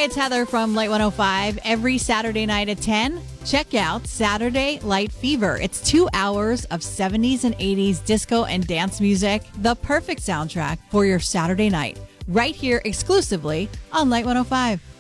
it's Heather from Light 105. Every Saturday night at 10, check out Saturday Light Fever. It's 2 hours of 70s and 80s disco and dance music, the perfect soundtrack for your Saturday night, right here exclusively on Light 105.